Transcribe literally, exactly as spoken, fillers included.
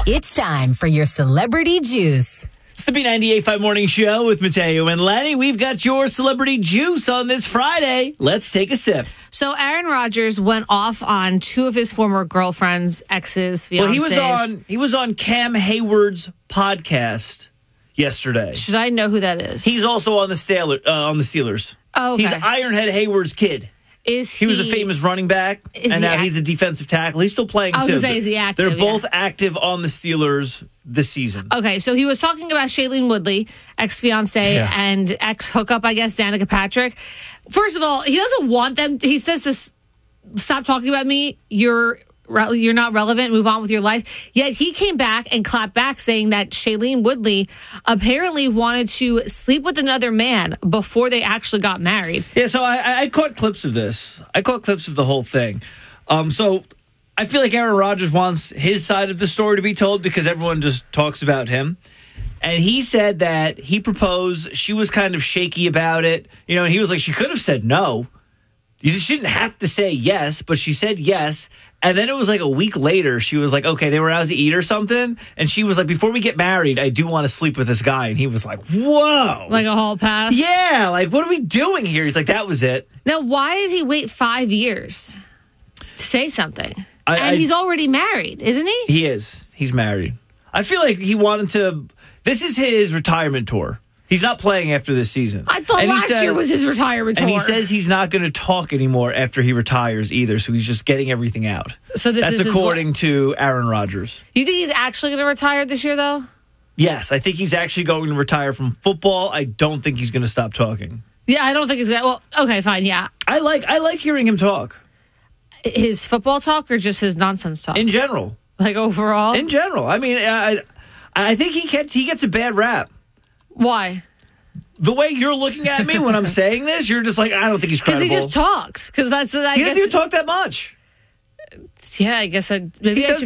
It's time for your Celebrity Juice. It's the B ninety-eight point five Morning Show with Mateo and Lenny. We've got your Celebrity Juice on this Friday. Let's take a sip. So Aaron Rodgers went off on two of his former girlfriends, exes, fiancés. Well, he was on he was on Cam Hayward's podcast yesterday. Should I know who that is? He's also on the Steelers. Uh, on the Steelers. Oh, okay. He's Ironhead Hayward's kid. Is he, he was a famous running back, and now act- he's a defensive tackle. He's still playing, I was too. gonna say, is he active? They're both Yeah. active on the Steelers this season. Okay, so he was talking about Shailene Woodley, ex-fiance Yeah. and ex-hookup, I guess, Danica Patrick. First of all, he doesn't want them. He says this, stop talking about me. You're you're not relevant. Move on with your life. Yet he came back and clapped back saying that Shailene Woodley apparently wanted to sleep with another man before they actually got married. Yeah, so I, I caught clips of this. I caught clips of the whole thing. Um, so I feel like Aaron Rodgers wants his side of the story to be told because everyone just talks about him. And he said that he proposed. She was kind of shaky about it. You know, and he was like, she could have said no. You shouldn't have to say yes, but she said yes. And then it was like a week later, she was like, okay, they were out to eat or something. And she was like, before we get married, I do want to sleep with this guy. And he was like, whoa. Like a hall pass? Yeah, like, what are we doing here? He's like, that was it. Now, why did he wait five years to say something? I, and I, he's already married, isn't he? He is. He's married. I feel like he wanted to. This is his retirement tour. He's not playing after this season. I thought And he last says- year was his retirement tour. And he says he's not going to talk anymore after he retires either, so he's just getting everything out. So this That's is his according la- to Aaron Rodgers. You think he's actually going to retire this year, though? Yes, I think he's actually going to retire from football. I don't think he's going to stop talking. Yeah, I don't think he's going to. Well, okay, fine, yeah. I like I like hearing him talk His football talk or just his nonsense talk? in general. like overall? In general, I mean, I I think he gets he gets a bad rap. Why? The way you're looking at me when I'm saying this, you're just like, I don't think he's Because credible. he just talks. Because that's I he guess. doesn't even talk that much. Yeah, I guess I maybe He I does should